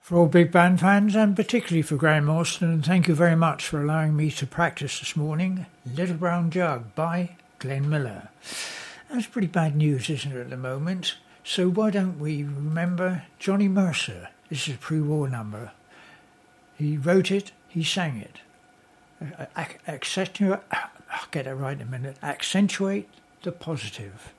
For all big band fans, and particularly for Graham Morstan, and thank you very much for allowing me to practice this morning, Little Brown Jug by Glenn Miller. That's pretty bad news, isn't it, at the moment? So why don't we remember Johnny Mercer? This is a pre-war number. He wrote it, he sang it. I'll get it right in a minute. Accentuate the positive.